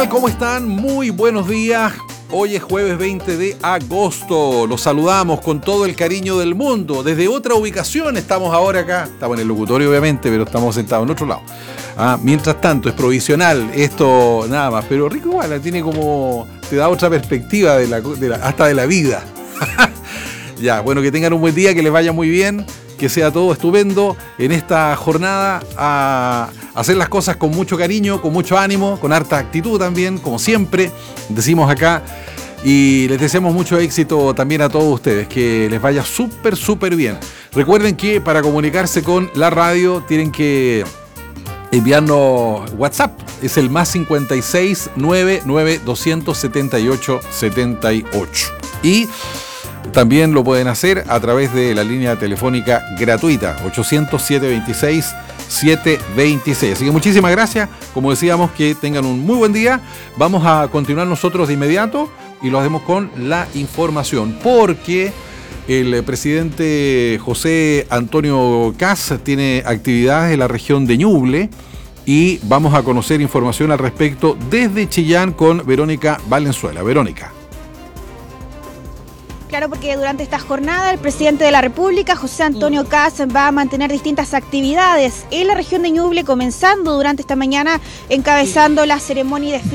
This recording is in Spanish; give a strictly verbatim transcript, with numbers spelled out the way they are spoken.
¿Cómo están? Muy buenos días. Hoy es jueves veinte de agosto. Los saludamos con todo el cariño del mundo. Desde otra ubicación estamos ahora acá. Estamos en el locutorio, obviamente, pero estamos sentados en otro lado. Ah, mientras tanto, es provisional esto nada más. Pero rico igual, tiene como... te da otra perspectiva de la, de la, hasta de la vida. Ya, bueno, que tengan un buen día, que les vaya muy bien. Que sea todo estupendo en esta jornada, a hacer las cosas con mucho cariño, con mucho ánimo, con harta actitud también, como siempre decimos acá, y les deseamos mucho éxito también a todos ustedes, que les vaya súper, súper bien. Recuerden que para comunicarse con la radio tienen que enviarnos WhatsApp, es el más cincuenta y seis, noventa y nueve, doscientos setenta y ocho, setenta y ocho. Y también lo pueden hacer a través de la línea telefónica gratuita ochocientos, setecientos veintiséis, setecientos veintiséis. Así que muchísimas gracias. Como decíamos, que tengan un muy buen día. Vamos a continuar nosotros de inmediato y lo hacemos con la información, porque el presidente José Antonio Kast tiene actividades en la región de Ñuble y vamos a conocer información al respecto desde Chillán con Verónica Valenzuela. Verónica. Claro, porque durante esta jornada el presidente de la República, José Antonio Kast, va a mantener distintas actividades en la región de Ñuble, comenzando durante esta mañana encabezando la ceremonia de